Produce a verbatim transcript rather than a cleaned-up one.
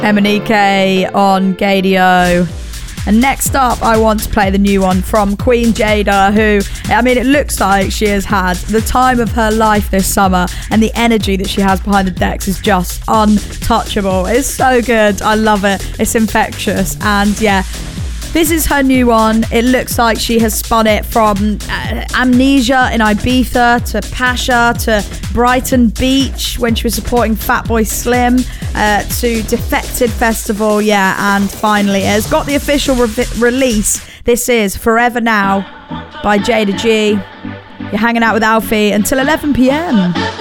Emanike on Gadio. And next up, I want to play the new one from Queen Jada, who, I mean, it looks like she has had the time of her life this summer, and the energy that she has behind the decks is just untouchable. It's so good. I love it. It's infectious. And yeah, this is her new one. It looks like she has spun it from uh, Amnesia in Ibiza to Pasha to Brighton Beach when she was supporting Fatboy Slim uh, to Defected Festival. Yeah, and finally it has got the official re- release. This is Forever Now by Jada G. You're hanging out with Alfie until eleven p.m.